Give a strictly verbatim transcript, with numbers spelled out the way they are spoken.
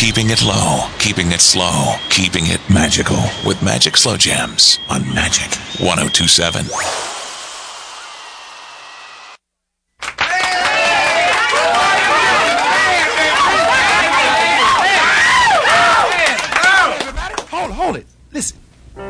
Keeping it low, keeping it slow, keeping it magical with Magic Slow Jams on Magic ten twenty-seven.